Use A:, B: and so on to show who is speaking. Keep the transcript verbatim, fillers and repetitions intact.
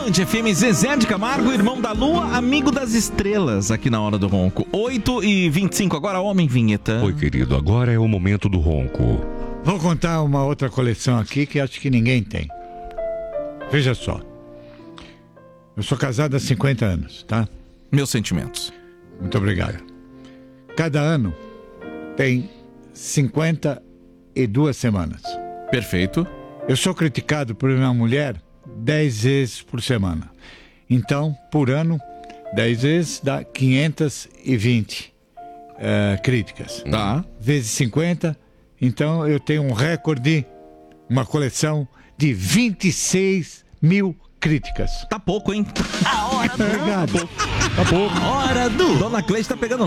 A: Band F M, Zezé de Camargo, irmão da lua, amigo das estrelas, aqui na Hora do Ronco. oito e vinte e cinco, agora homem vinheta.
B: Oi, querido, agora é o momento do ronco.
C: Vou contar uma outra coleção aqui que acho que ninguém tem. Veja só. Eu sou casado há cinquenta anos, tá?
A: Meus sentimentos.
C: Muito obrigado. Cada ano tem cinquenta e duas semanas.
A: Perfeito.
C: Eu sou criticado por minha mulher dez vezes por semana. Então, por ano, dez vezes dá quinhentas e vinte uh, críticas.
A: Tá.
C: Vezes cinquenta, então eu tenho um recorde, uma coleção de vinte e seis mil críticas.
A: Tá pouco, hein?
D: A hora do
C: Obrigado.
A: Tá pouco. Hora do... Dona Cleide tá pegando